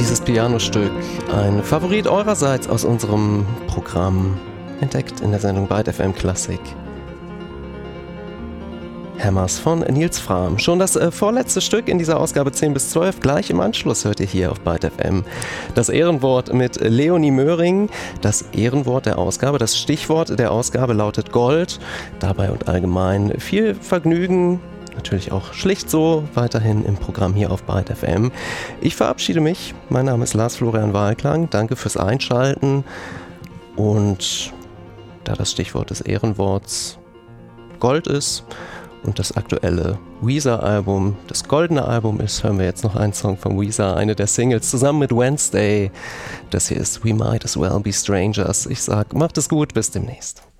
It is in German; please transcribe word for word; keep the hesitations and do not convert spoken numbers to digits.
Dieses Pianostück, ein Favorit eurerseits aus unserem Programm, entdeckt in der Sendung Byte F M Klassik. Hammers von Nils Frahm. Schon das äh, vorletzte Stück in dieser Ausgabe zehn bis zwölf. Gleich im Anschluss hört ihr hier auf Byte F M das Ehrenwort mit Leonie Möhring. Das Ehrenwort der Ausgabe, das Stichwort der Ausgabe lautet Gold. Dabei und allgemein viel Vergnügen. Natürlich auch schlicht so weiterhin im Programm hier auf Byte F M. Ich verabschiede mich. Mein Name ist Lars Florian Wahlklang. Danke fürs Einschalten. Und da das Stichwort des Ehrenworts Gold ist und das aktuelle Weezer-Album das goldene Album ist, hören wir jetzt noch einen Song von Weezer, eine der Singles, zusammen mit Wednesday. Das hier ist We Might As Well Be Strangers. Ich sag, macht es gut, bis demnächst.